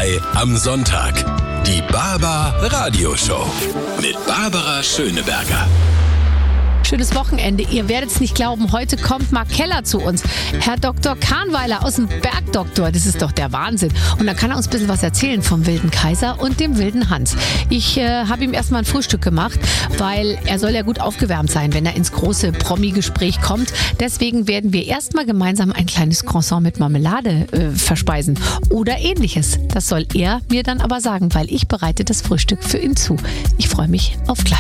2 am Sonntag. Die Barbar Radioshow mit Barbara Schöneberger. Schönes Wochenende. Ihr werdet es nicht glauben, heute kommt Mark Keller zu uns. Herr Dr. Kahnweiler aus dem Bergdoktor, das ist doch der Wahnsinn. Und dann kann er uns ein bisschen was erzählen vom wilden Kaiser und dem wilden Hans. Ich habe ihm erstmal ein Frühstück gemacht, weil er soll ja gut aufgewärmt sein, wenn er ins große Promi-Gespräch kommt. Deswegen werden wir erstmal gemeinsam ein kleines Croissant mit Marmelade verspeisen oder ähnliches. Das soll er mir dann aber sagen, weil ich bereite das Frühstück für ihn zu. Ich freue mich auf gleich.